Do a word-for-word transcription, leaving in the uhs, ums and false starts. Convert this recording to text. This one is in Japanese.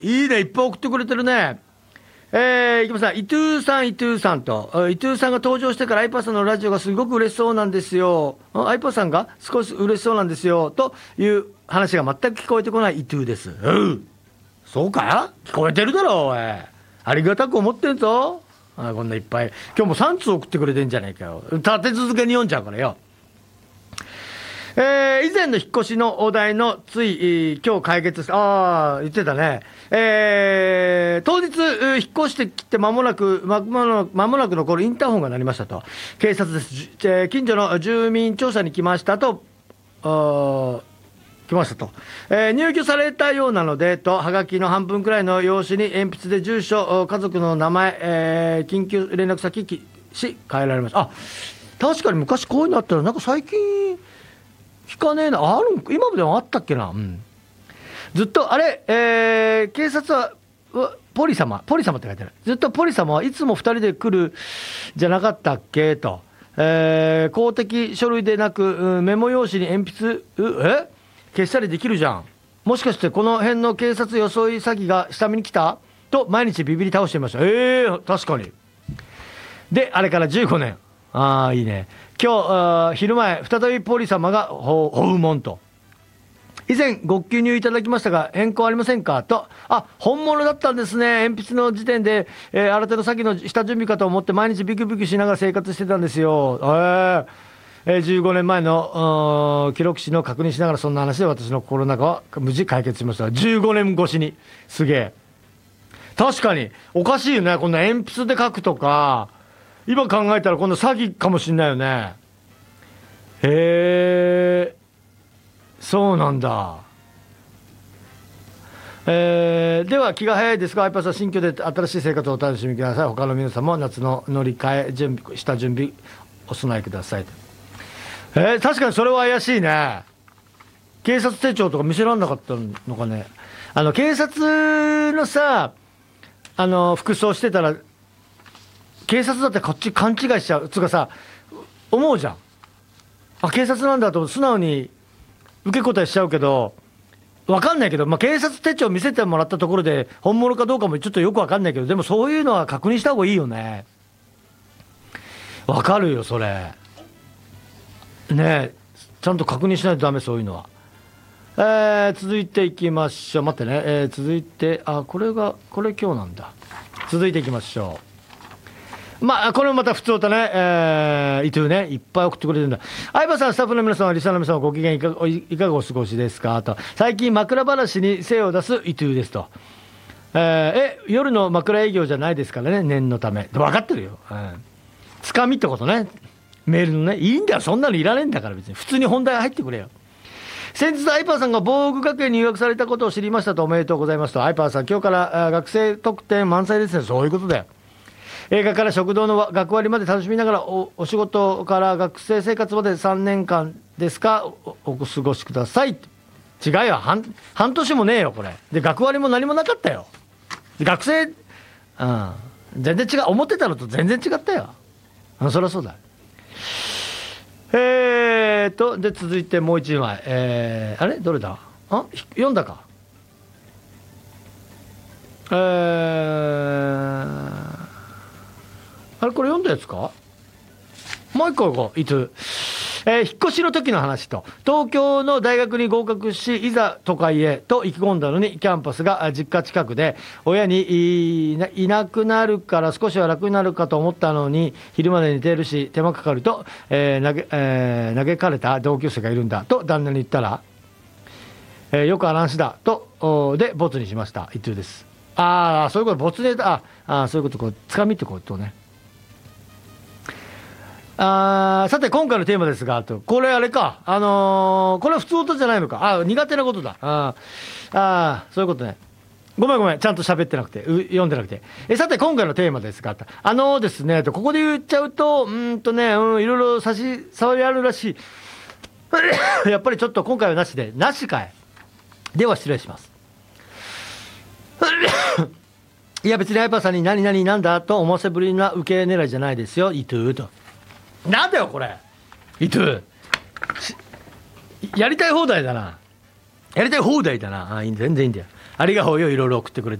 いいね、いっぱい送ってくれてるね。えー、いきますさん、伊藤さん、伊藤さんと、伊藤さんが登場してからアイパーさんのラジオがすごく嬉しそうなんですよ。アイパーさんが少し嬉しそうなんですよという話が全く聞こえてこない伊藤です。うん、そうか、聞こえてるだろう、おい。ありがたく思ってんぞ。あ、こんないっぱい今日もさん通送ってくれてんじゃないかよ。立て続けに読んじゃうからよ。えー、以前の引っ越しのお題のつい、えー、今日解決した。ああ、言ってたね。えー、当日、えー、引っ越してきて間もなく間もなく間もなく残るインターホンが鳴りましたと。警察です、えー、近所の住民調査に来ましたと。あ来ましたと、えー、入居されたようなのでと、はがきの半分くらいの用紙に鉛筆で住所、家族の名前、えー、緊急連絡先し変えられました。あ、確かに昔こういうのあったらなんか最近聞かねえな。あるん、今でもあったっけな。うん、ずっとあれ、えー、警察はポリ様ポリ様って書いてある。ずっとポリ様はいつもふたりで来るじゃなかったっけと、えー、公的書類でなく、うん、メモ用紙に鉛筆、え消したりできるじゃん。もしかしてこの辺の警察装い詐欺が下見に来たと毎日ビビり倒していました。えー、確かに。であれからじゅうごねん。ああ、いいね。今日昼前再びポリ様が訪問と。以前ご記入いただきましたが変更ありませんかと。あ、本物だったんですね。鉛筆の時点で、えー、新手の詐欺の下準備かと思って毎日ビクビクしながら生活してたんですよ。えーえー、じゅうごねんまえの記録紙の確認しながら、そんな話で私の心の中は無事解決しました。じゅうごねん越しに。すげえ。確かにおかしいよね、こんな鉛筆で書くとか。今考えたらこんな詐欺かもしんないよね。へえ、そうなんだ。えー、では気が早いですが、アイパーさん新居で新しい生活をお楽しみください。他の皆さんも夏の乗り換え準備した準備お備えください。えー、確かにそれは怪しいね。警察手帳とか見せらんなかったのかね。あの警察のさ、あの服装してたら警察だってこっち勘違いしちゃうつうかさ、思うじゃん。あ、警察なんだと素直に受け答えしちゃうけど、分かんないけど、まあ、警察手帳見せてもらったところで本物かどうかもちょっとよく分かんないけど、でもそういうのは確認した方がいいよね。分かるよそれねえ、ちゃんと確認しないとダメ、そういうのは。えー、続いていきましょう。待ってね、えー、続いて、あ、これがこれ今日なんだ。続いていきましょう。まあこれもまた普通とね、えー、伊藤ね、いっぱい送ってくれてるんだ。相葉さん、スタッフの皆さん、リスナーの皆さん、ご機嫌いかがいかがお過ごしですかと。最近枕話に精を出す伊藤ですと。えー、え夜の枕営業じゃないですからね、念のため。分かってるよ、うん、つかみってことね、メールのね。いいんだよ、そんなのいらねえんだから。別に普通に本題入ってくれよ。先日アイパーさんが防具学園に入学されたことを知りましたと。おめでとうございますと。アイパーさん、今日から学生特典満載ですね。そういうことだよ。映画から食堂の学割まで楽しみながら お, お仕事から学生生活までさんねんかんですか お, お過ごしください。違うよ、 半, 半年もねえよこれで。学割も何もなかったよ。学生、うん、全然違う。思ってたのと全然違ったよ。そりゃそうだ。えーとで続いてもう一枚、えー、あれどれだ。あ、読んだか。えーあれこれ読んだやつか。もう一個こういつ、えー、引っ越しの時の話と。東京の大学に合格しいざ都会へと意気込んだのに、キャンパスが実家近くで親に い, いなくなるから少しは楽になるかと思ったのに、昼まで寝てるし手間かかると、えー 投, げえー、投げかれた同級生がいるんだと旦那に言ったら、えー、よくあらんしだとでボツにしました。一通です。ああ、そういうこと。ボツネタ、ああ、そういうこと。こうつかみってことね。あ、さて今回のテーマですが、とこれあれか、あのー、これは普通音じゃないのか。あ、苦手なことだ。ああ、そういうことね。ごめんごめん、ちゃんと喋ってなくて、読んでなくて。えさて今回のテーマですが、あのー、ですね、ここで言っちゃうと、うんとね、うん、いろいろ差し障りあるらしいやっぱりちょっと今回はなしで、なしかい。では失礼しますいや別にアイパーさんに何々なんだと思わせぶりな受け狙いじゃないですよ、イトゥーと。なんだよこれ、イトゥーやりたい放題だな。やりたい放題だな。あ、全然いいんだよ。 ありがほうよいろいろ送ってくれて。